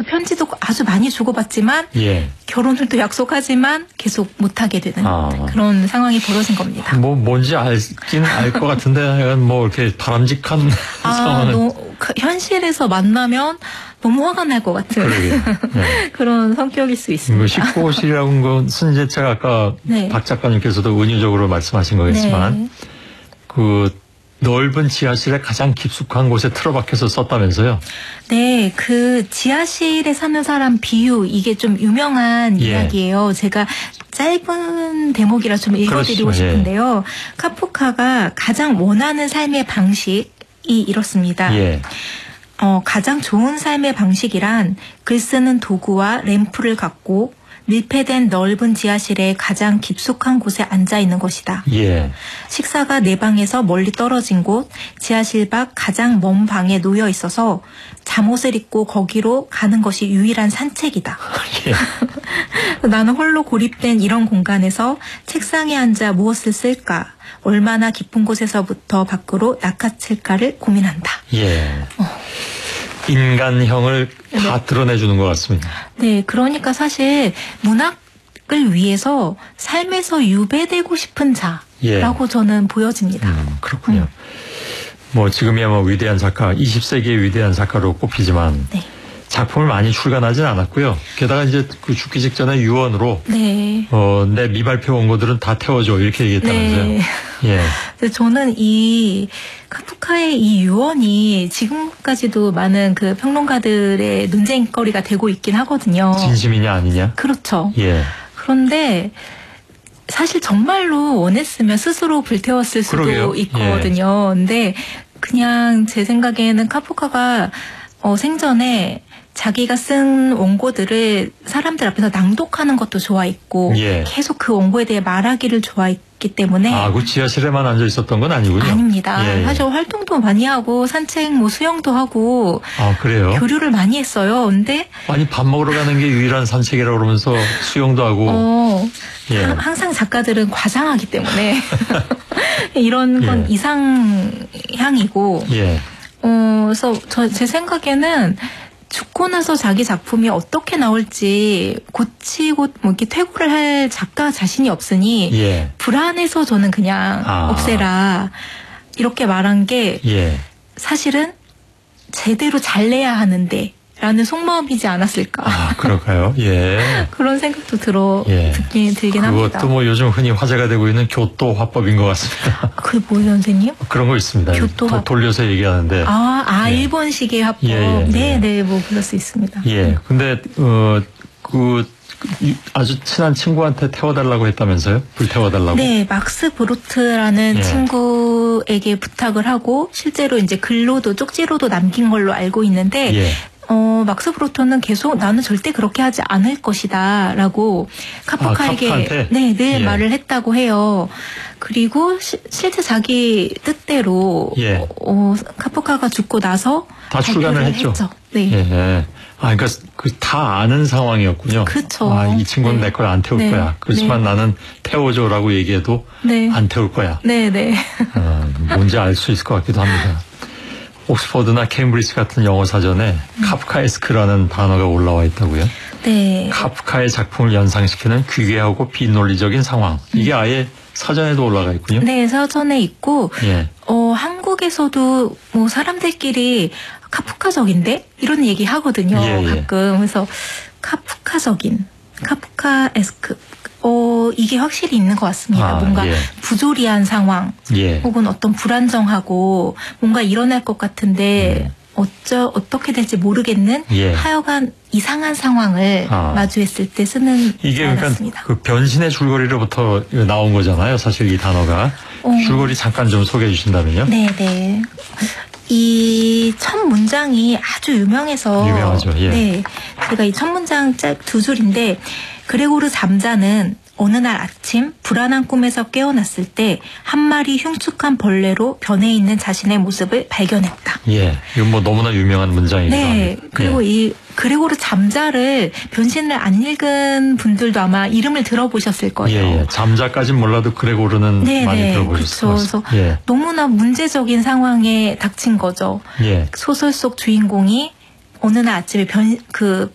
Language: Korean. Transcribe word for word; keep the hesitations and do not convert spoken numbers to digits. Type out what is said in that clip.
편지도 아주 많이 주고받지만 예. 결혼을 또 약속하지만 계속 못하게 되는 아. 그런 상황이 벌어진 겁니다. 뭐 뭔지 알긴 알 것 같은데 뭐 이렇게 바람직한 아, 상황은 너, 그, 현실에서 만나면 너무 화가 날 것 같은 네. 그런 성격일 수 있습니다. 십구 호실이라는 것은 이제 제가 아까 네. 박 작가님께서도 은유적으로 말씀하신 거겠지만 네. 그 넓은 지하실에 가장 깊숙한 곳에 틀어박혀서 썼다면서요? 네, 그 지하실에 사는 사람 비유 이게 좀 유명한 예. 이야기예요. 제가 짧은 대목이라 좀 읽어드리고 그렇죠. 싶은데요. 예. 카프카가 가장 원하는 삶의 방식이 이렇습니다. 예. 어, 가장 좋은 삶의 방식이란 글 쓰는 도구와 램프를 갖고 밀폐된 넓은 지하실의 가장 깊숙한 곳에 앉아 있는 것이다. 예. 식사가 내 방에서 멀리 떨어진 곳, 지하실 밖 가장 먼 방에 놓여 있어서 잠옷을 입고 거기로 가는 것이 유일한 산책이다. 예. 나는 홀로 고립된 이런 공간에서 책상에 앉아 무엇을 쓸까, 얼마나 깊은 곳에서부터 밖으로 낚아챌까를 고민한다. 예. 어. 인간형을 다 네. 드러내주는 것 같습니다. 네, 그러니까 사실 문학을 위해서 삶에서 유배되고 싶은 자라고 예. 저는 보여집니다. 음, 그렇군요. 음. 뭐 지금이야 뭐 위대한 작가, 이십 세기의 위대한 작가로 꼽히지만 네. 작품을 많이 출간하진 않았고요. 게다가 이제 그 죽기 직전에 유언으로 네. 어, 내 미발표 원고들은 다 태워줘 이렇게 얘기했다면서요. 네. 예. 근데 저는 이 카프카의 이 유언이 지금까지도 많은 그 평론가들의 논쟁거리가 되고 있긴 하거든요. 진심이냐 아니냐? 그렇죠. 예. 그런데 사실 정말로 원했으면 스스로 불태웠을 수도 그러게요. 있거든요. 예. 근데 그냥 제 생각에는 카프카가 어, 생전에 자기가 쓴 원고들을 사람들 앞에서 낭독하는 것도 좋아했고 예. 계속 그 원고에 대해 말하기를 좋아했기 때문에 아, 그 지하실에만 앉아 있었던 건 아니군요. 아닙니다. 예, 예. 사실 활동도 많이 하고 산책, 뭐 수영도 하고 아, 그래요? 교류를 많이 했어요. 근데 아니 밥 먹으러 가는 게 유일한 산책이라고 그러면서 수영도 하고. 어, 예. 하, 항상 작가들은 과장하기 때문에 이런 건 예. 이상향이고 예. 어, 그래서 저, 제 생각에는 죽고 나서 자기 작품이 어떻게 나올지 고치고 뭐 이렇게 퇴고를 할 작가 자신이 없으니 예. 불안해서 저는 그냥 아. 없애라 이렇게 말한 게 예. 사실은 제대로 잘 내야 하는데 라는 속마음이지 않았을까. 아, 그럴까요? 예. 그런 생각도 들어 예. 듣긴 들긴 합니다. 그것도 뭐 요즘 흔히 화제가 되고 있는 교토 화법인 것 같습니다. 그게 뭐예요, 선생님? 그런 거 있습니다. 교토 도, 화법. 돌려서 얘기하는데. 아, 아 예. 일본식의 화법. 예, 예, 네, 예. 네, 뭐 그럴 수 있습니다. 예. 근데 어, 그 아주 친한 친구한테 태워달라고 했다면서요? 불태워달라고? 네, 막스 브루트라는 예. 친구에게 부탁을 하고 실제로 이제 글로도 쪽지로도 남긴 걸로 알고 있는데 예. 어, 막스 브루트는 계속 나는 절대 그렇게 하지 않을 것이다라고 카프카에게 아, 카프카한테? 네, 늘 예. 말을 했다고 해요. 그리고 시, 실제 자기 뜻대로 예. 어, 카프카가 죽고 나서 다 출간을 발표를 했죠. 했죠. 네. 예. 아, 그러니까 그 다 아는 상황이었군요. 그렇죠. 아, 이 친구는 네. 내 걸 안 태울 네. 거야. 그렇지만 네. 나는 태워줘라고 얘기해도 네. 안 태울 거야. 네, 네. 어, 뭔지 알 수 있을 것 같기도 합니다. 옥스퍼드나 케임브리지 같은 영어 사전에 음. 카프카에스크라는 단어가 올라와 있다고요? 네. 카프카의 작품을 연상시키는 귀괴하고 비논리적인 상황. 이게 아예 사전에도 올라가 있군요. 네, 사전에 있고 예. 어, 한국에서도 뭐 사람들끼리 카프카적인데 이런 얘기 하거든요. 예, 예. 가끔. 그래서 카프카적인, 카프카에스크. 어, 이게 확실히 있는 것 같습니다. 아, 뭔가 예. 부조리한 상황, 예. 혹은 어떤 불안정하고 뭔가 일어날 것 같은데 음. 어쩌 어떻게 될지 모르겠는 예. 하여간 이상한 상황을 아. 마주했을 때 쓰는 이게 단어였습니다. 그러니까 그 변신의 줄거리로부터 나온 거잖아요. 사실 이 단어가. 어. 줄거리 잠깐 좀 소개해 주신다면요. 네, 네. 이 첫 문장이 아주 유명해서 유명하죠. 예. 네, 제가 이 첫 문장 짧 두 줄인데 그레고르 잠자는 어느 날 아침 불안한 꿈에서 깨어났을 때 한 마리 흉측한 벌레로 변해 있는 자신의 모습을 발견했다. 예, 이건 뭐 너무나 유명한 문장이기도 네, 합니다. 그리고 예. 이 그레고르 잠자를 변신을 안 읽은 분들도 아마 이름을 들어보셨을 거예요. 예, 예. 잠자까진 몰라도 그레고르는 네, 많이 네, 들어보셨을 것 그렇죠. 같습니다. 예. 너무나 문제적인 상황에 닥친 거죠. 예. 소설 속 주인공이 어느 날 아침에 변, 그